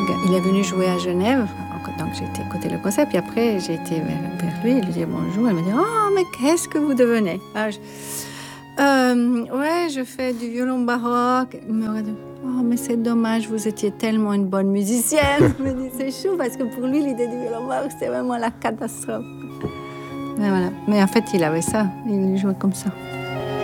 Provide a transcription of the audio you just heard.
il est venu jouer à Genève, donc j'étais écouter le concert, puis après j'ai été vers lui, il lui dit bonjour, il me dit « Oh, mais qu'est-ce que vous devenez ?» Ouais, je fais du violon baroque. Il me regarde, oh, mais c'est dommage, vous étiez tellement une bonne musicienne. Il me dit, c'est chou, parce que pour lui, l'idée du violon baroque, c'était vraiment la catastrophe. Mais voilà. Mais en fait, il avait ça, il jouait comme ça.